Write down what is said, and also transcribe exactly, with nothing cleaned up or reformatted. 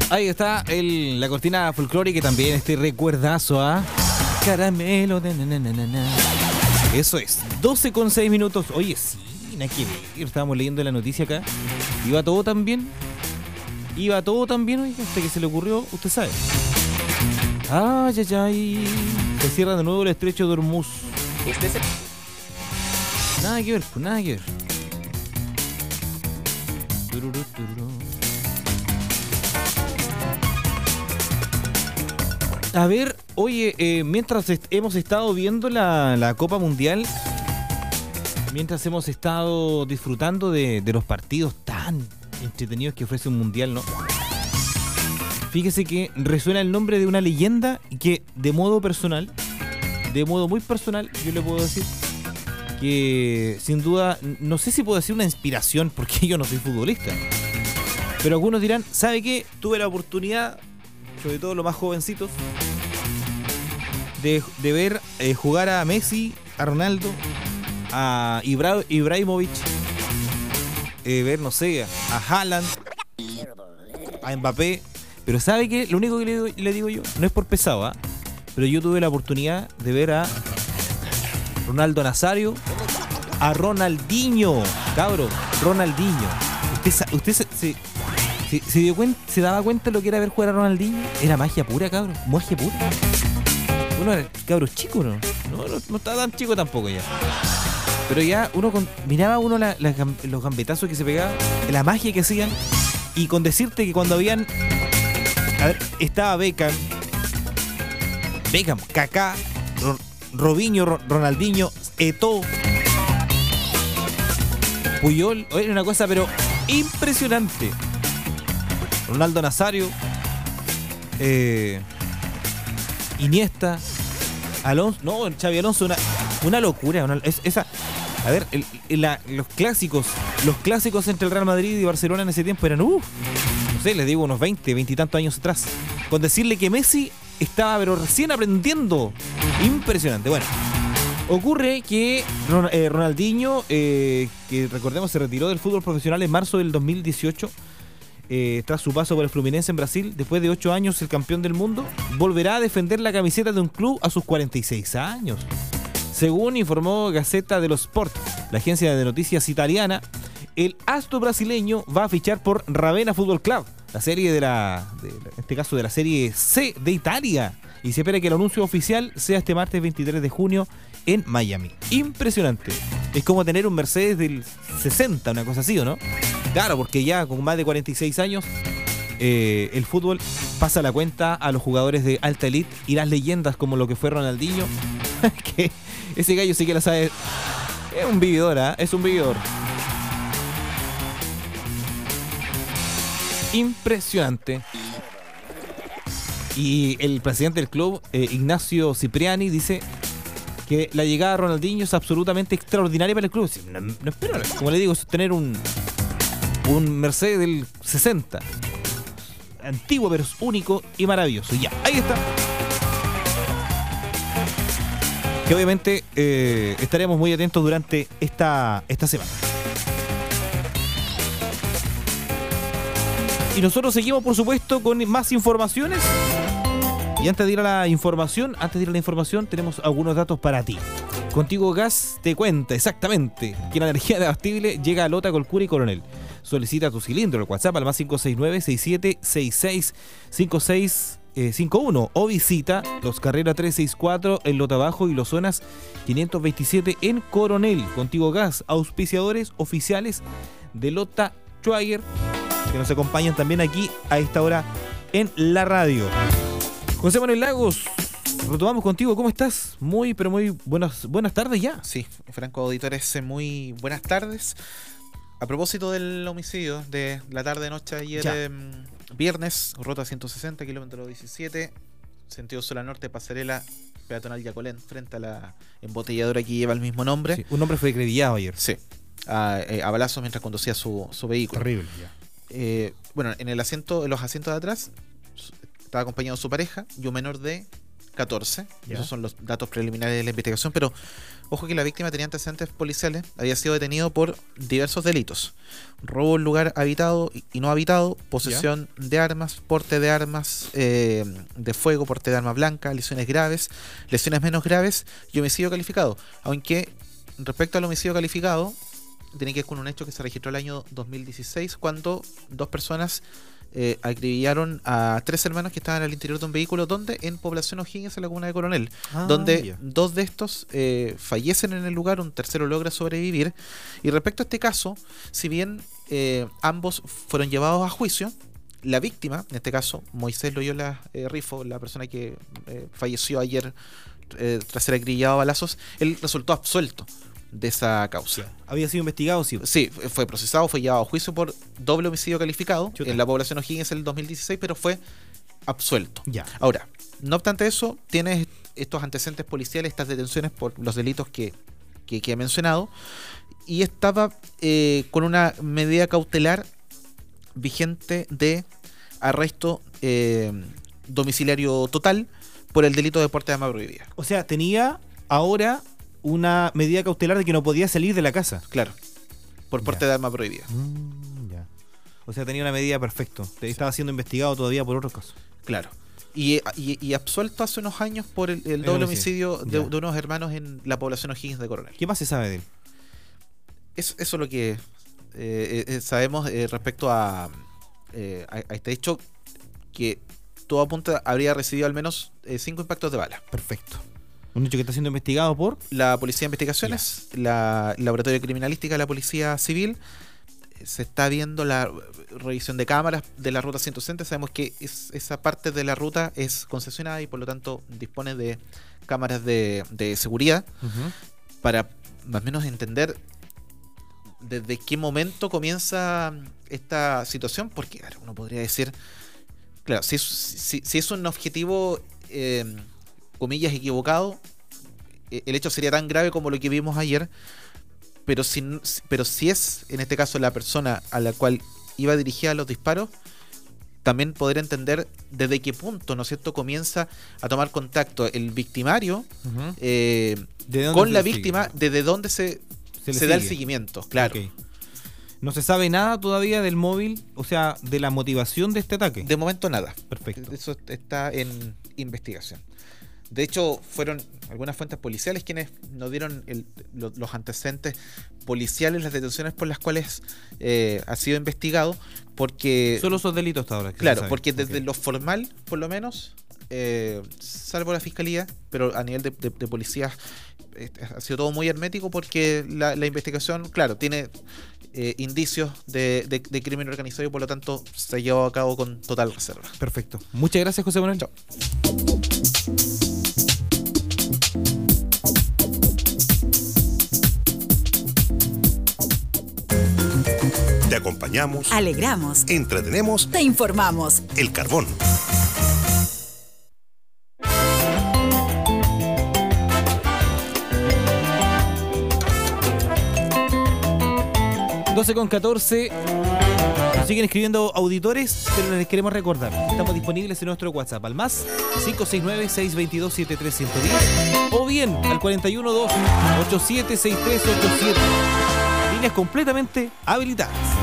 Ahí está el, la cortina folclórica y también este recuerdazo a Caramelo. Na, na, na, na, na. Eso es, doce con seis minutos. Oye, sí, nada que ver. Estábamos leyendo la noticia acá. Iba todo tan bien. Iba todo tan bien, oiga, hasta que se le ocurrió, usted sabe. Ay, ay, ay. Se cierra de nuevo el estrecho de Hormuz. Este es el... Nada que ver, pues nada que ver. Tururú, tururú. A ver, oye, eh, mientras est- hemos estado viendo la, la Copa Mundial, mientras hemos estado disfrutando de, de los partidos tan entretenidos que ofrece un Mundial, ¿no? Fíjese que resuena el nombre de una leyenda que de modo personal, de modo muy personal, yo le puedo decir que sin duda, no sé si puedo decir una inspiración porque yo no soy futbolista, pero algunos dirán, ¿sabe qué? Tuve la oportunidad, sobre todo los más jovencitos, de, de ver eh, jugar a Messi, a Ronaldo, a Ibra- Ibrahimovic, eh, ver, no sé, a Haaland, a Mbappé. Pero ¿sabe qué? Lo único que le, digo- le digo yo, no es por pesado, ¿ah? Pero yo tuve la oportunidad de ver a Ronaldo Nazario, a Ronaldinho, cabro, Ronaldinho. Usted, sa- usted se, se, se- se dio cuenta, se daba cuenta de lo que era ver jugar a Ronaldinho. Era magia pura, cabro, magia pura. Uno era cabro chico, ¿no? No, no, no estaba tan chico tampoco ya. Pero ya uno con, miraba uno la- la gam- los gambetazos que se pegaban, la magia que hacían, y con decirte que cuando habían, a ver, estaba Beckham, Beckham, Kaká, Ro- Robinho, Ro- Ronaldinho, Eto'o, Puyol, oye, una cosa pero impresionante. Ronaldo Nazario, eh, Iniesta, Alonso, no, Xavi Alonso, una, una locura, una, es, esa, a ver, el, el- la- los clásicos, los clásicos entre el Real Madrid y Barcelona en ese tiempo eran, uff, no sé, les digo unos veinte, veinte y tantos años atrás. Con decirle que Messi estaba pero recién aprendiendo, impresionante. Bueno, ocurre que Ron- eh, Ronaldinho, eh, que recordemos se retiró del fútbol profesional en marzo del dos mil dieciocho, eh, tras su paso por el Fluminense en Brasil, después de ocho años el campeón del mundo, volverá a defender la camiseta de un club a sus cuarenta y seis años. Según informó Gazzetta dello Sport, la agencia de noticias italiana, el astro brasileño va a fichar por Ravenna Football Club, la serie de la, de, en este caso de la serie C de Italia, y se espera que el anuncio oficial sea este martes veintitrés de junio en Miami. Impresionante. Es como tener un Mercedes del sesenta, una cosa así, ¿o no? Claro, porque ya con más de cuarenta y seis años, eh, el fútbol pasa la cuenta a los jugadores de alta elite y las leyendas como lo que fue Ronaldinho, que ese gallo sí que la sabe. Es un vividor, ¿ah? Es un vividor. Impresionante. Y el presidente del club, eh, Ignacio Cipriani, dice que la llegada de Ronaldinho es absolutamente extraordinaria para el club. No, no espero, como le digo, es tener un, un Mercedes del sesenta. Antiguo, pero es único y maravilloso. Ya, ahí está. Que obviamente eh, estaremos muy atentos durante esta, esta semana. Y nosotros seguimos, por supuesto, con más informaciones. Y antes de ir a la información, antes de ir a la información, tenemos algunos datos para ti. Contigo Gas te cuenta exactamente que la energía de abastible llega a Lota, Colcura y Coronel. Solicita tu cilindro al WhatsApp al más cinco seis nueve, seis siete seis seis, cinco seis cinco uno o visita Los Carreras trescientos sesenta y cuatro en Lota Bajo y Los Zonas quinientos veintisiete en Coronel. Contigo Gas, auspiciadores oficiales de Lota Schwager, que nos acompañan también aquí a esta hora en la radio. José Manuel Lagos, retomamos contigo. ¿Cómo estás? Muy, pero muy buenas, buenas tardes ya. Sí, Franco Auditores, muy buenas tardes. A propósito del homicidio de la tarde-noche ayer, eh, viernes, ruta ciento sesenta, kilómetro diecisiete, sentido Sola Norte, pasarela peatonal Yacolén, frente a la embotelladora que lleva el mismo nombre. Sí, un hombre fue acribillado ayer. Sí, a, eh, a balazos mientras conducía su, su vehículo. Terrible, ya. Eh, bueno, en el asiento, en los asientos de atrás estaba acompañado de su pareja y un menor de catorce. Ya. Esos son los datos preliminares de la investigación, pero ojo que la víctima tenía antecedentes policiales, había sido detenido por diversos delitos: robo en lugar habitado y no habitado, posesión ya. de armas, porte de armas eh, de fuego, porte de arma blanca, lesiones graves, lesiones menos graves y homicidio calificado. Aunque respecto al homicidio calificado, tiene que ver con un hecho que se registró el año dos mil dieciséis, cuando dos personas eh, acribillaron a tres hermanos que estaban al interior de un vehículo, donde en Población O'Higgins, en la comuna de Coronel, ah, donde yeah. dos de estos eh, fallecen en el lugar, un tercero logra sobrevivir. Y respecto a este caso, si bien eh, ambos fueron llevados a juicio, la víctima, en este caso Moisés Loyola eh, Rifo, la persona que eh, falleció ayer eh, tras ser acribillado a balazos, él resultó absuelto de esa causa. ¿Había sido investigado? Sí, sí, fue procesado, fue llevado a juicio por doble homicidio calificado Chuta. en la Población O'Higgins en el dos mil dieciséis, pero fue absuelto. Ya. Ahora, no obstante eso, tiene estos antecedentes policiales, estas detenciones por los delitos que, que, que he mencionado, y estaba eh, con una medida cautelar vigente de arresto eh, domiciliario total por el delito de porte de arma prohibida. O sea, tenía ahora una medida cautelar de que no podía salir de la casa. Claro, por porte ya. de arma prohibida. Mm, ya. O sea, tenía una medida perfecto. Sí. Estaba siendo investigado todavía por otros casos. Claro. Y, y, y absuelto hace unos años por el, el doble homicidio de, de unos hermanos en la Población O'Higgins de Coronel. ¿Qué más se sabe de él? Eso, eso es lo que eh, eh, sabemos eh, respecto a, eh, a, a este hecho, que todo apunta habría recibido al menos eh, cinco impactos de bala. Perfecto. Un hecho que está siendo investigado por la Policía de Investigaciones, yeah. la el Laboratorio de Criminalística de la Policía Civil. Se está viendo la revisión de cámaras de la ruta ciento sesenta. Sabemos que es, esa parte de la ruta es concesionada y por lo tanto dispone de cámaras de, de seguridad uh-huh. para más o menos entender desde qué momento comienza esta situación, porque claro, uno podría decir, claro, si es, si, si es un objetivo eh, comillas equivocado, el hecho sería tan grave como lo que vimos ayer, pero si, pero si es en este caso la persona a la cual iba dirigida los disparos, también poder entender desde qué punto, ¿no es cierto?, comienza a tomar contacto el victimario uh-huh. eh, con la víctima, sigue? desde dónde se, se, se da el seguimiento, claro. Okay. ¿No se sabe nada todavía del móvil, o sea, de la motivación de este ataque? De momento nada. Perfecto. Eso está en investigación. De hecho, fueron algunas fuentes policiales quienes nos dieron el, los, los antecedentes policiales, las detenciones por las cuales eh, ha sido investigado, porque... Solo esos delitos hasta ahora. Claro, porque desde okay. lo formal, por lo menos, eh, salvo la fiscalía, pero a nivel de, de, de policías eh, ha sido todo muy hermético, porque la, la investigación, claro, tiene eh, indicios de, de, de crimen organizado y por lo tanto se llevó a cabo con total reserva. Perfecto. Muchas gracias, José Manuel. Chao. Te acompañamos, alegramos, entretenemos, te informamos. El Carbón. doce con catorce. Nos siguen escribiendo auditores, pero les queremos recordar que estamos disponibles en nuestro WhatsApp al más cinco seis nueve, seis dos dos, siete tres uno cero o bien al cuatro uno dos, ocho siete seis tres ocho siete. Líneas completamente habilitadas.